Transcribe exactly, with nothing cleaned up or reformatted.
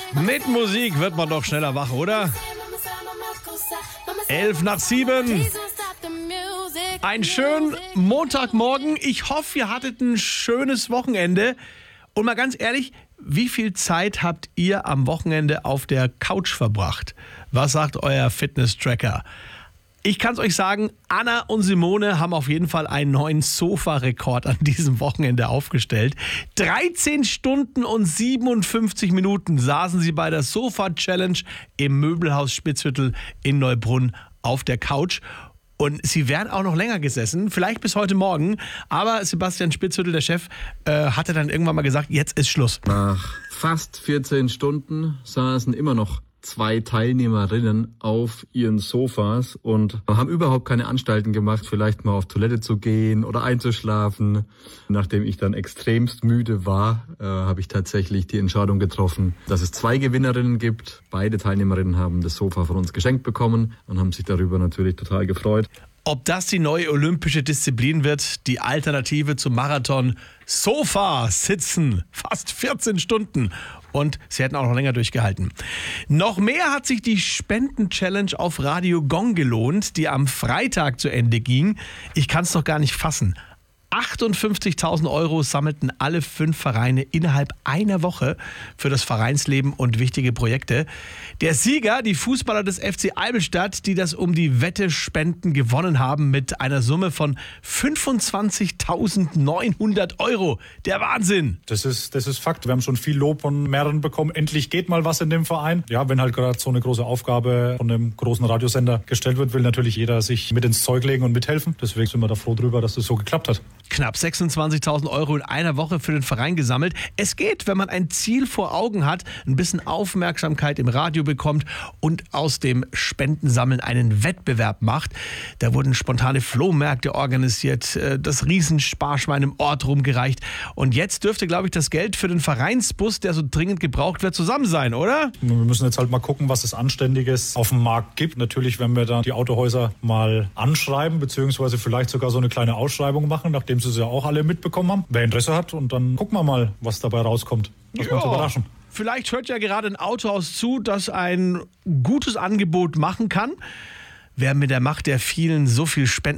Mit Musik wird man doch schneller wach, oder? Elf nach sieben. Ein schönen Montagmorgen. Ich hoffe, ihr hattet ein schönes Wochenende. Und mal ganz ehrlich, wie viel Zeit habt ihr am Wochenende auf der Couch verbracht? Was sagt euer Fitness-Tracker? Ich kann es euch sagen, Anna und Simone haben auf jeden Fall einen neuen Sofa-Rekord an diesem Wochenende aufgestellt. dreizehn Stunden und siebenundfünfzig Minuten saßen sie bei der Sofa-Challenge im Möbelhaus Spitzhüttel in Neubrunn auf der Couch. Und sie wären auch noch länger gesessen, vielleicht bis heute Morgen. Aber Sebastian Spitzhüttel, der Chef, äh, hatte dann irgendwann mal gesagt, jetzt ist Schluss. Nach fast vierzehn Stunden saßen immer noch zwei Teilnehmerinnen auf ihren Sofas und haben überhaupt keine Anstalten gemacht, vielleicht mal auf Toilette zu gehen oder einzuschlafen. Nachdem ich dann extremst müde war, äh, habe ich tatsächlich die Entscheidung getroffen, dass es zwei Gewinnerinnen gibt. Beide Teilnehmerinnen haben das Sofa von uns geschenkt bekommen und haben sich darüber natürlich total gefreut. Ob das die neue olympische Disziplin wird, die Alternative zum Marathon, Sofa sitzen, fast vierzehn Stunden. Und sie hätten auch noch länger durchgehalten. Noch mehr hat sich die Spenden-Challenge auf Radio Gong gelohnt, die am Freitag zu Ende ging. Ich kann es doch gar nicht fassen. achtundfünfzigtausend Euro sammelten alle fünf Vereine innerhalb einer Woche für das Vereinsleben und wichtige Projekte. Der Sieger, die Fußballer des F C Eibenstadt, die das um die Wette Spenden gewonnen haben mit einer Summe von fünfundzwanzigtausendneunhundert Euro. Der Wahnsinn! Das ist, das ist Fakt. Wir haben schon viel Lob von mehreren bekommen. Endlich geht mal was in dem Verein. Ja, wenn halt gerade so eine große Aufgabe von einem großen Radiosender gestellt wird, will natürlich jeder sich mit ins Zeug legen und mithelfen. Deswegen sind wir da froh drüber, dass das so geklappt hat. Knapp sechsundzwanzigtausend Euro in einer Woche für den Verein gesammelt. Es geht, wenn man ein Ziel vor Augen hat, ein bisschen Aufmerksamkeit im Radio bekommt und aus dem Spendensammeln einen Wettbewerb macht. Da wurden spontane Flohmärkte organisiert, das Riesensparschwein im Ort rumgereicht. Und jetzt dürfte, glaube ich, das Geld für den Vereinsbus, der so dringend gebraucht wird, zusammen sein, oder? Wir müssen jetzt halt mal gucken, was es Anständiges auf dem Markt gibt. Natürlich, wenn wir da die Autohäuser mal anschreiben, beziehungsweise vielleicht sogar so eine kleine Ausschreibung machen, nachdem sie es ja auch alle mitbekommen haben, wer Interesse hat. Und dann gucken wir mal, was dabei rauskommt. Lass uns überraschen. Vielleicht hört ja gerade ein Autohaus zu, das ein gutes Angebot machen kann. Wer mit der Macht der vielen so viel Spenden